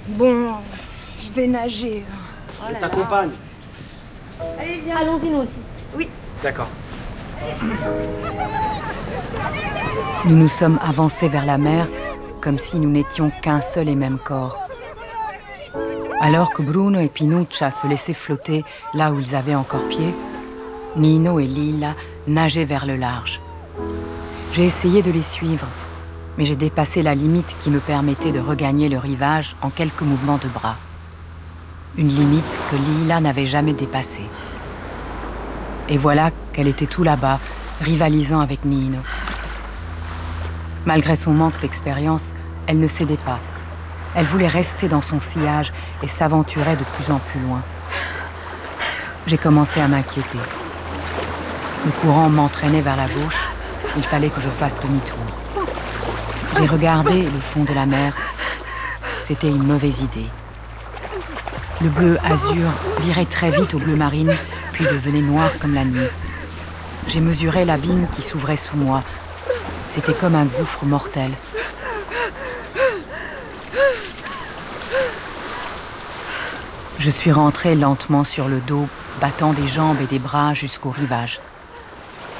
Bon, je vais nager. Je t'accompagne. Allez, viens. Allons-y, nous aussi. Oui. D'accord. Nous nous sommes avancés vers la mer comme si nous n'étions qu'un seul et même corps. Alors que Bruno et Pinuccia se laissaient flotter là où ils avaient encore pied, Nino et Lila nageaient vers le large. J'ai essayé de les suivre, mais j'ai dépassé la limite qui me permettait de regagner le rivage en quelques mouvements de bras. Une limite que Lila n'avait jamais dépassée. Et voilà qu'elle était tout là-bas, rivalisant avec Nino. Malgré son manque d'expérience, elle ne cédait pas. Elle voulait rester dans son sillage et s'aventurait de plus en plus loin. J'ai commencé à m'inquiéter. Le courant m'entraînait vers la gauche, il fallait que je fasse demi-tour. J'ai regardé le fond de la mer. C'était une mauvaise idée. Le bleu azur virait très vite au bleu marine, puis devenait noir comme la nuit. J'ai mesuré l'abîme qui s'ouvrait sous moi. C'était comme un gouffre mortel. Je suis rentrée lentement sur le dos, battant des jambes et des bras jusqu'au rivage.